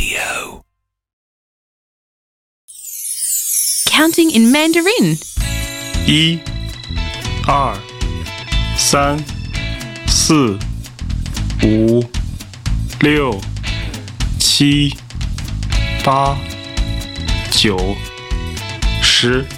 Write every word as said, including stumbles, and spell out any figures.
Radio. Counting in Mandarin. 一、二、三、四、五、六、七、八、九、十。